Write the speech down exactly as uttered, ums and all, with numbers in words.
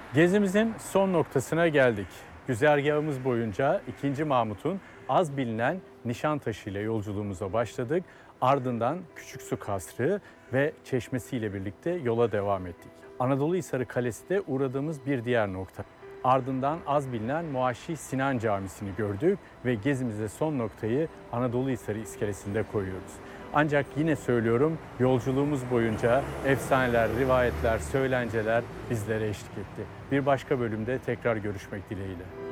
Gezimizin son noktasına geldik. Güzergahımız boyunca ikinci. Mahmut'un az bilinen Nişantaşı ile yolculuğumuza başladık. Ardından Küçüksu Kasrı ve Çeşmesi ile birlikte yola devam ettik. Anadoluhisarı Kalesi de uğradığımız bir diğer nokta. Ardından az bilinen Muaşi Sinan Camisi'ni gördük ve gezimize son noktayı Anadoluhisarı iskelesinde koyuyoruz. Ancak yine söylüyorum, yolculuğumuz boyunca efsaneler, rivayetler, söylenceler bizlere eşlik etti. Bir başka bölümde tekrar görüşmek dileğiyle.